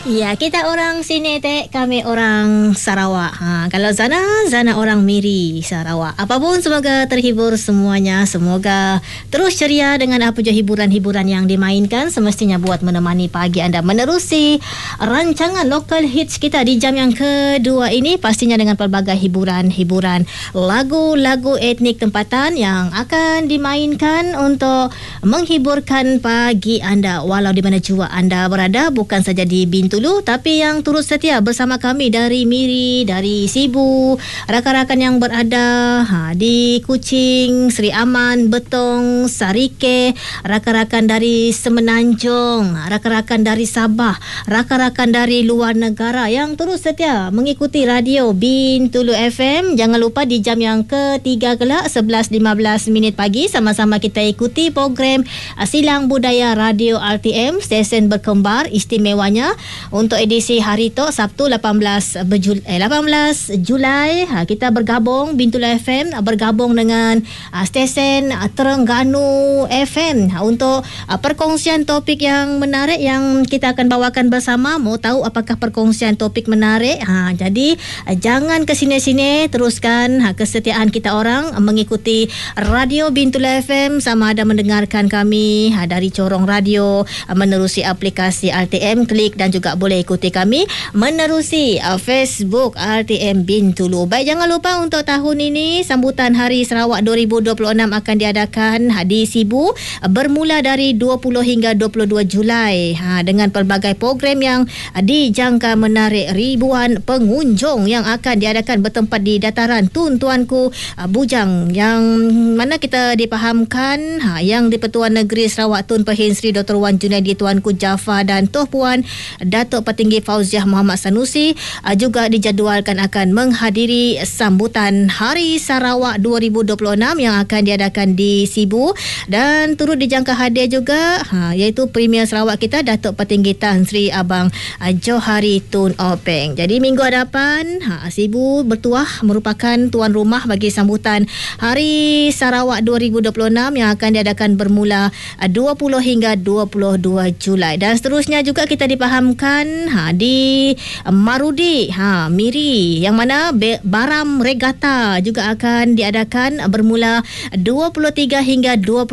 Ya, kita orang sini kami orang Sarawak. Kalau Zana orang Miri Sarawak. Apapun semoga terhibur semuanya. Semoga terus ceria dengan apa je hiburan-hiburan yang dimainkan. Semestinya buat menemani pagi anda menerusi rancangan local hits kita di jam yang kedua ini. Pastinya dengan pelbagai hiburan-hiburan lagu-lagu etnik tempatan yang akan dimainkan untuk menghiburkan pagi anda. Walau di mana jua anda berada, bukan saja di Bintulu, tapi yang turut setia bersama kami dari Miri, dari Sibu, rakan-rakan yang berada di Kuching, Seri Aman, Betong, Sarike, rakan-rakan dari Semenanjung, rakan-rakan dari Sabah, rakan-rakan dari luar negara yang terus setia mengikuti radio Bintulu FM. Jangan lupa di jam yang ketiga kelak 11.15 minit pagi sama-sama kita ikuti program Silang Budaya Radio RTM, stesen berkembar istimewanya untuk edisi hari tu Sabtu 18 Julai. Kita bergabung Bintulu FM bergabung dengan stesen Terengganu FM untuk perkongsian topik yang menarik yang kita akan bawakan bersama. Mau tahu apakah perkongsian topik menarik? Jadi jangan ke sini-sini, teruskan kesetiaan kita orang mengikuti radio Bintulu FM, sama ada mendengarkan kami dari corong radio, menerusi aplikasi RTM Klik, dan juga boleh ikuti kami menerusi Facebook RTM Bintulu. Baik, jangan lupa untuk tahun ini sambutan Hari Sarawak 2026 akan diadakan di Sibu bermula dari 20 hingga 22 Julai dengan pelbagai program yang dijangka menarik ribuan pengunjung yang akan diadakan bertempat di dataran Tun Tuanku Bujang, yang mana kita dipahamkan yang di-Pertuan Negeri Sarawak Tun Pehin Sri Dr. Wan Junaidi Tuanku Jafar dan Tuan Puan Datuk Petinggi Fauziah Muhammad Sanusi juga dijadualkan akan menghadiri sambutan Hari Sarawak 2026 yang akan diadakan di Sibu, dan turut dijangka hadir juga iaitu Premier Sarawak kita Datuk Petinggi Tan Sri Abang Johari Tun Openg. Jadi minggu hadapan Sibu bertuah merupakan tuan rumah bagi sambutan Hari Sarawak 2026 yang akan diadakan bermula 20 hingga 22 Julai, dan seterusnya juga kita dipahamkan di Marudi Miri, yang mana Baram Regatta juga akan diadakan bermula 23 hingga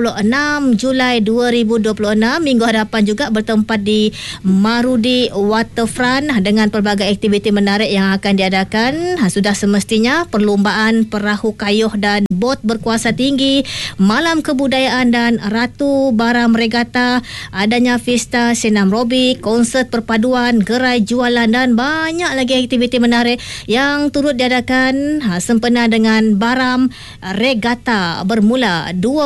26 Julai 2026. Minggu hadapan juga bertempat di Marudi Waterfront dengan pelbagai aktiviti menarik yang akan diadakan. Sudah semestinya perlumbaan perahu kayuh dan bot berkuasa tinggi, malam kebudayaan dan Ratu Baram Regatta, adanya Vista Senam Robi, konsert perpaduan, gerai jualan dan banyak lagi aktiviti menarik yang turut diadakan sempena dengan Baram Regatta bermula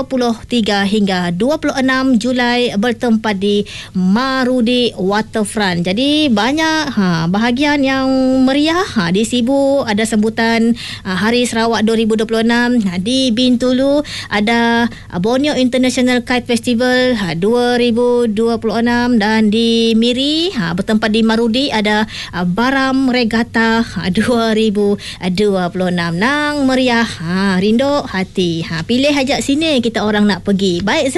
23 hingga 26 Julai bertempat di Marudi Waterfront. Jadi banyak bahagian yang meriah di Sibu. Ada sambutan Hari Sarawak 2026. Di Bintulu ada Borneo International Kite Festival 2026, dan di Miri bertempat di Marudi ada Baram Regatta 2026. Nang meriah, rindu hati. Pilih hajak sini kita orang nak pergi. Baik,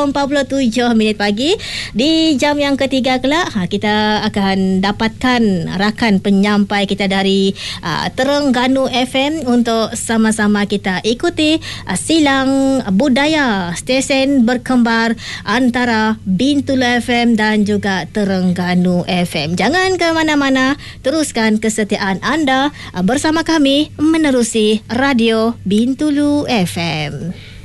10.47 minit pagi di jam yang ketiga kelak kita akan dapatkan rakan penyampai kita dari Terengganu FM untuk sama-sama kita ikuti silang budaya stesen berkembar antara Bintulu FM dan juga Terengganu FM. Jangan ke mana-mana, teruskan kesetiaan anda bersama kami menerusi radio Bintulu FM.